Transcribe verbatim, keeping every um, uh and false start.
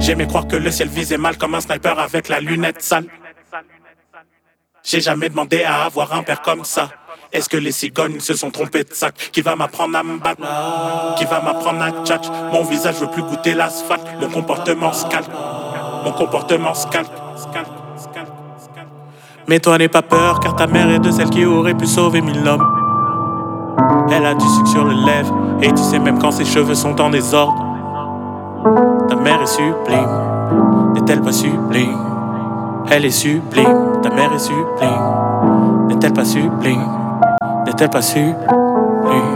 J'aimais croire que le ciel visait mal comme un sniper avec la lunette sale. J'ai jamais demandé à avoir un père comme ça. Est-ce que les cigognes se sont trompées de sac? Qui va m'apprendre à me battre? Qui va m'apprendre à tchatch? Mon visage veut plus goûter l'asphalte. Mon comportement se calque. Mon comportement se calque. Mais toi n'aie pas peur, car ta mère est de celles qui auraient pu sauver mille hommes. Elle a du sucre sur les lèvres, et tu sais même quand ses cheveux sont en désordre. Ta mère est sublime, n'est-elle pas sublime? Elle est sublime, ta mère est sublime, n'est-elle pas sublime? N'est-elle pas sublime?